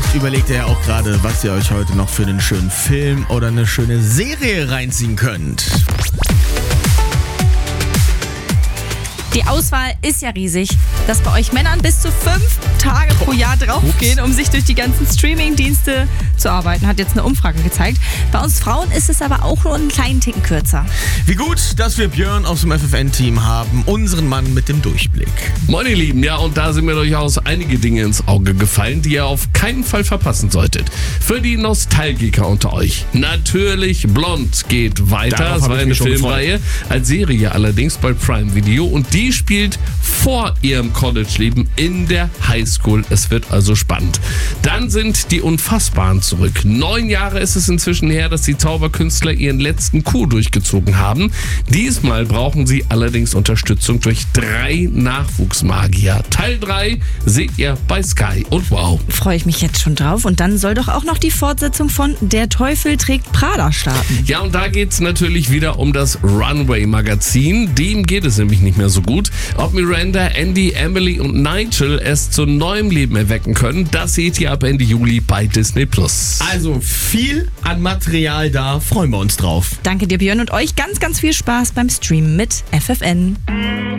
überlegt ihr ja auch gerade, was ihr euch heute noch für einen schönen Film oder eine schöne Serie reinziehen könnt. Die Auswahl ist ja riesig, dass bei euch Männern bis zu 5 Tage pro Jahr draufgehen, um sich durch die ganzen Streaming-Dienste zu arbeiten, hat jetzt eine Umfrage gezeigt. Bei uns Frauen ist es aber auch nur einen kleinen Ticken kürzer. Wie gut, dass wir Björn aus dem FFN-Team haben, unseren Mann mit dem Durchblick. Moin ihr Lieben, ja, und da sind mir durchaus einige Dinge ins Auge gefallen, die ihr auf keinen Fall verpassen solltet. Für die Nostalgiker unter euch. Natürlich Blond geht weiter. Darauf Das hab war ich eine mich schon Filmreihe, als Serie allerdings bei Prime Video, und die spielt vor ihrem College-Leben in der Highschool. Es wird also spannend. Dann sind die Unfassbaren zurück. 9 Jahre ist es inzwischen her, dass die Zauberkünstler ihren letzten Coup durchgezogen haben. Diesmal brauchen sie allerdings Unterstützung durch 3 Nachwuchsmagier. Teil 3 seht ihr bei Sky und Wow. Freue ich mich jetzt schon drauf. Und dann soll doch auch noch die Fortsetzung von Der Teufel trägt Prada starten. Ja, und da geht's natürlich wieder um das Runway-Magazin. Dem geht es nämlich nicht mehr so gut. Ob Miranda, Andy, Emily und Nigel es zu neuem Leben erwecken können, das seht ihr ab Ende Juli bei Disney+. Also viel an Material da, freuen wir uns drauf. Danke dir, Björn, und euch ganz, ganz viel Spaß beim Streamen mit FFN.